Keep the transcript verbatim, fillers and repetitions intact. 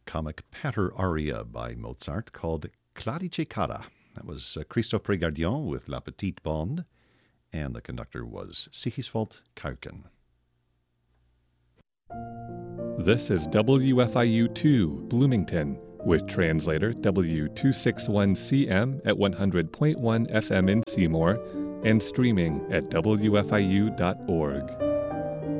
comic patter aria by Mozart called Clarice Cara. That was uh, Christophe Prégardien with La Petite Bande, and the conductor was Sigiswald Kuiken. This is W F I U two, Bloomington, with translator W two sixty-one C M at one hundred point one F M in Seymour, and streaming at W F I U dot org.